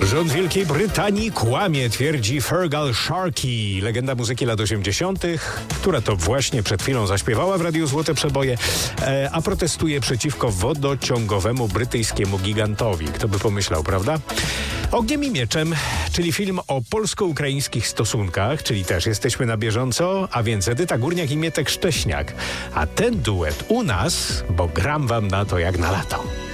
Rząd Wielkiej Brytanii kłamie, twierdzi Fergal Sharkey, legenda muzyki lat 80., która to właśnie przed chwilą zaśpiewała w Radiu Złote Przeboje, a protestuje przeciwko wodociągowemu brytyjskiemu gigantowi. Kto by pomyślał, prawda? Ogniem i mieczem, czyli film o polsko-ukraińskich stosunkach, czyli też jesteśmy na bieżąco, a więc Edyta Górniak i Mietek Szcześniak. A ten duet u nas, bo gram wam na to jak na lato.